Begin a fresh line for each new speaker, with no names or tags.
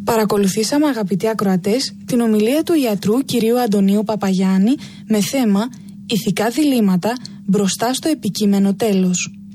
Παρακολουθήσαμε, αγαπητοί ακροατές, την ομιλία του ιατρού κυρίου Αντωνίου Παπαγιάννη με θέμα «Ηθικά διλήμματα μπροστά στο επικείμενο τέλος».